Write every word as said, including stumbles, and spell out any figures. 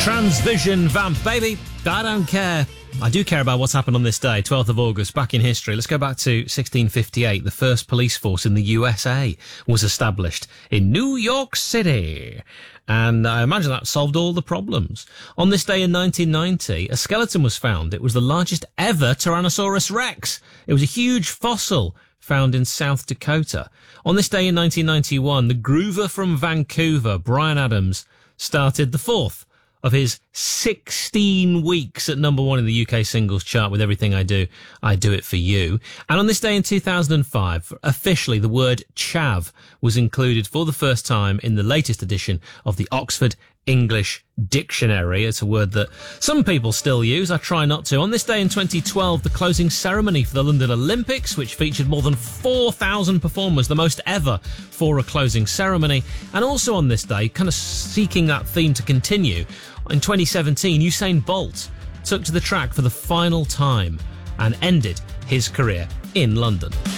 Transvision Vamp, baby. I don't care. I do care about what's happened on this day, twelfth of August, back in history. Let's go back to sixteen fifty-eight. The first police force in the U S A was established in New York City. And I imagine that solved all the problems. On this day in nineteen ninety, a skeleton was found. It was the largest ever Tyrannosaurus Rex. It was a huge fossil found in South Dakota. On this day in nineteen ninety-one, the groover from Vancouver, Bryan Adams, started the fourth of his sixteen weeks at number one in the U K singles chart with Everything I Do, I Do It For You. And on this day in two thousand five, officially the word chav was included for the first time in the latest edition of the Oxford English Dictionary. It's a word that some people still use. I try not to. On this day in twenty twelve, the closing ceremony for the London Olympics, which featured more than four thousand performers, the most ever for a closing ceremony. And also on this day, kind of seeking that theme to continue, in twenty seventeen, Usain Bolt took to the track for the final time and ended his career in London.